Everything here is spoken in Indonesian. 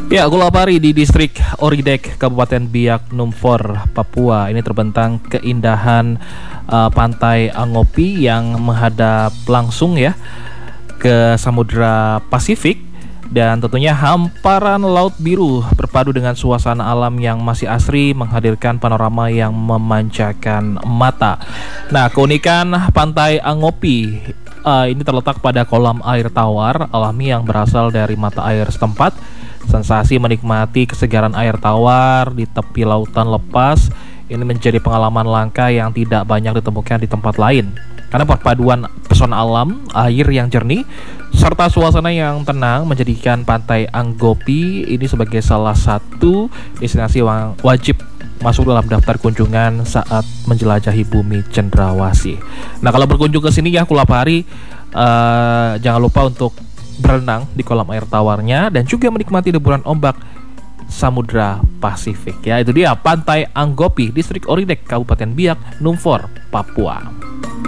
Ya, Gula Pari di distrik Oridek, Kabupaten Biak Numfor, Papua. Ini terbentang keindahan pantai Angopi yang menghadap langsung ya ke Samudra Pasifik, dan tentunya hamparan laut biru berpadu dengan suasana alam yang masih asri menghadirkan panorama yang memanjakan mata. Nah, keunikan pantai Angopi ini terletak pada kolam air tawar alami yang berasal dari mata air setempat. Sensasi menikmati kesegaran air tawar di tepi lautan lepas ini menjadi pengalaman langka yang tidak banyak ditemukan di tempat lain. Karena perpaduan pesona alam, air yang jernih, serta suasana yang tenang menjadikan pantai Angopi ini sebagai salah satu destinasi yang wajib masuk dalam daftar kunjungan saat menjelajahi bumi cendrawasih. Nah, kalau berkunjung ke sini ya Gula Pari, jangan lupa untuk berenang di kolam air tawarnya dan juga menikmati deburan ombak Samudra Pasifik. Ya, itu dia Pantai Angopi, distrik Oridek, Kabupaten Biak Numfor, Papua.